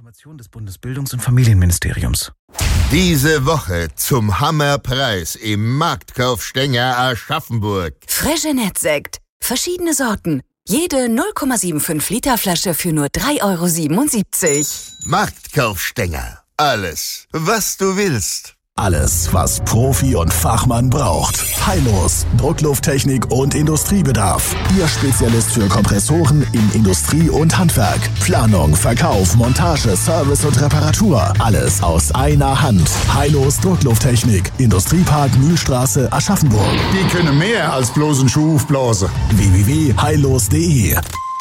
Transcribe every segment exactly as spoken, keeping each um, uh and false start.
Information des Bundesbildungs- und Familienministeriums. Diese Woche zum Hammerpreis im Marktkauf Stenger Aschaffenburg. Fregenet-Sekt. Verschiedene Sorten. Jede null Komma fünfundsiebzig Liter Flasche für nur drei Euro siebenundsiebzig. Marktkauf Stenger. Alles, was du willst. Alles, was Profi und Fachmann braucht. Heilos, Drucklufttechnik und Industriebedarf. Ihr Spezialist für Kompressoren in Industrie und Handwerk. Planung, Verkauf, Montage, Service und Reparatur. Alles aus einer Hand. Heilos Drucklufttechnik. Industriepark Mühlstraße, Aschaffenburg. Die können mehr als bloßen Schuh aufblasen. w w w punkt heilos punkt de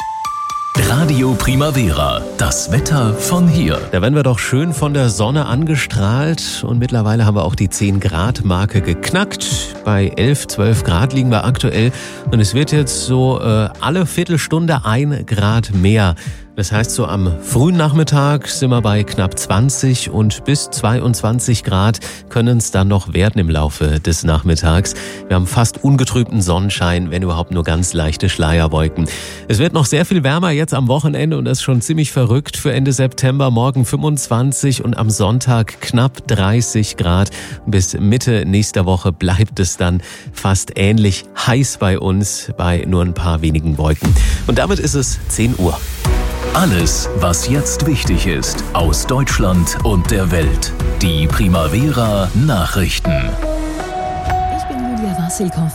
Radio Primavera, das Wetter von hier. Da werden wir doch schön von der Sonne angestrahlt und mittlerweile haben wir auch die zehn Grad Marke geknackt. Bei elf, zwölf Grad liegen wir aktuell und es wird jetzt so äh, alle Viertelstunde ein Grad mehr. Das heißt, so am frühen Nachmittag sind wir bei knapp zwanzig und bis zweiundzwanzig Grad können es dann noch werden im Laufe des Nachmittags. Wir haben fast ungetrübten Sonnenschein, wenn überhaupt nur ganz leichte Schleierwolken. Es wird noch sehr viel wärmer jetzt am Wochenende und das ist schon ziemlich verrückt für Ende September. Morgen fünfundzwanzig und am Sonntag knapp dreißig Grad. Bis Mitte nächster Woche bleibt es dann fast ähnlich heiß bei uns, bei nur ein paar wenigen Wolken. Und damit ist es zehn Uhr. Alles, was jetzt wichtig ist, aus Deutschland und der Welt. Die Primavera Nachrichten. Ich bin Julia Wassilkow.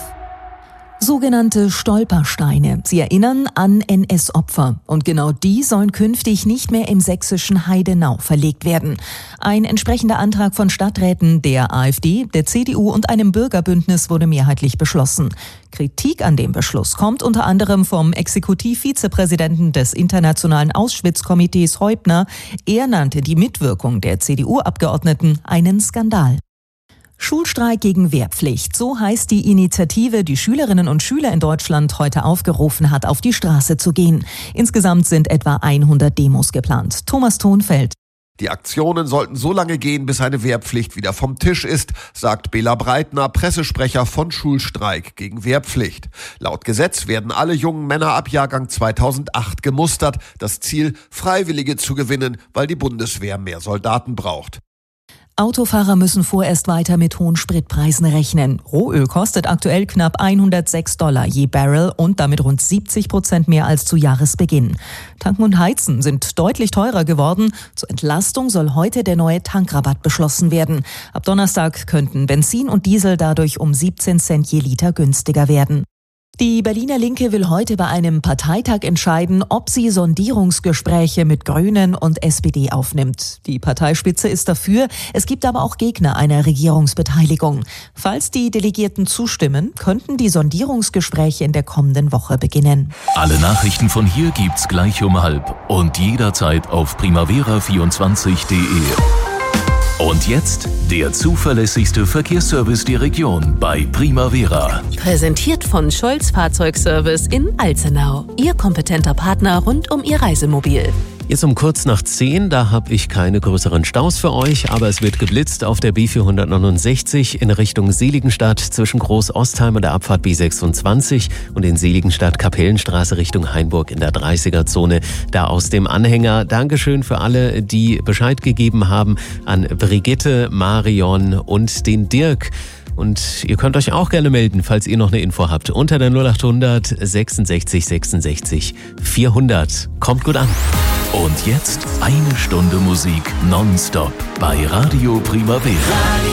Sogenannte Stolpersteine. Sie erinnern an N S-Opfer. Und genau die sollen künftig nicht mehr im sächsischen Heidenau verlegt werden. Ein entsprechender Antrag von Stadträten der AfD, der C D U und einem Bürgerbündnis wurde mehrheitlich beschlossen. Kritik an dem Beschluss kommt unter anderem vom Exekutivvizepräsidenten des Internationalen Auschwitz-Komitees Heubner. Er nannte die Mitwirkung der C D U-Abgeordneten einen Skandal. Schulstreik gegen Wehrpflicht, so heißt die Initiative, die Schülerinnen und Schüler in Deutschland heute aufgerufen hat, auf die Straße zu gehen. Insgesamt sind etwa hundert Demos geplant. Thomas Thonfeld. Die Aktionen sollten so lange gehen, bis eine Wehrpflicht wieder vom Tisch ist, sagt Bela Breitner, Pressesprecher von Schulstreik gegen Wehrpflicht. Laut Gesetz werden alle jungen Männer ab Jahrgang zweitausendacht gemustert. Das Ziel, Freiwillige zu gewinnen, weil die Bundeswehr mehr Soldaten braucht. Autofahrer müssen vorerst weiter mit hohen Spritpreisen rechnen. Rohöl kostet aktuell knapp hundertsechs Dollar je Barrel und damit rund siebzig Prozent mehr als zu Jahresbeginn. Tanken und Heizen sind deutlich teurer geworden. Zur Entlastung soll heute der neue Tankrabatt beschlossen werden. Ab Donnerstag könnten Benzin und Diesel dadurch um siebzehn Cent je Liter günstiger werden. Die Berliner Linke will heute bei einem Parteitag entscheiden, ob sie Sondierungsgespräche mit Grünen und S P D aufnimmt. Die Parteispitze ist dafür, es gibt aber auch Gegner einer Regierungsbeteiligung. Falls die Delegierten zustimmen, könnten die Sondierungsgespräche in der kommenden Woche beginnen. Alle Nachrichten von hier gibt's gleich um halb und jederzeit auf primavera vierundzwanzig punkt de. Und jetzt der zuverlässigste Verkehrsservice der Region bei Primavera. Präsentiert von Scholz Fahrzeugservice in Alzenau. Ihr kompetenter Partner rund um Ihr Reisemobil. Jetzt um kurz nach zehn, da habe ich keine größeren Staus für euch, aber es wird geblitzt auf der B vierhundertneunundsechzig in Richtung Seligenstadt zwischen Groß-Ostheim und der Abfahrt B sechsundzwanzig und in Seligenstadt-Kapellenstraße Richtung Hainburg in der dreißiger-Zone. Da aus dem Anhänger. Dankeschön für alle, die Bescheid gegeben haben an Brigitte, Marion und den Dirk. Und ihr könnt euch auch gerne melden, falls ihr noch eine Info habt. Unter der null achthundert sechsundsechzig sechsundsechzig vierhundert. Kommt gut an. Und jetzt eine Stunde Musik nonstop bei Radio Primavera.